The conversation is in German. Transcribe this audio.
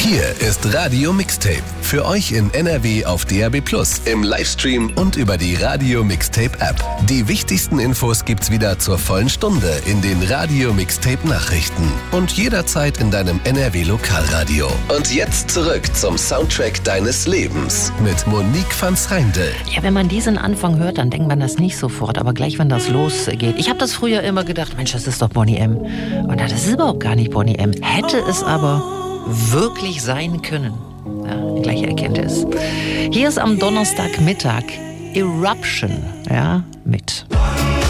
Hier ist Radio Mixtape. Für euch in NRW auf DAB+, im Livestream und über die Radio Mixtape App. Die wichtigsten Infos gibt's wieder zur vollen Stunde in den Radio Mixtape Nachrichten und jederzeit in deinem NRW Lokalradio. Und jetzt zurück zum Soundtrack deines Lebens mit Monique van Zijndel. Ja, wenn man diesen Anfang hört, dann denkt man das nicht sofort, aber gleich, wenn das losgeht. Ich habe das früher immer gedacht, Mensch, das ist doch Boney M. Und das ist überhaupt gar nicht Boney M. Hätte es aber wirklich sein können. Ja, gleich erkennt es. Hier ist am Donnerstagmittag Eruption, ja, mit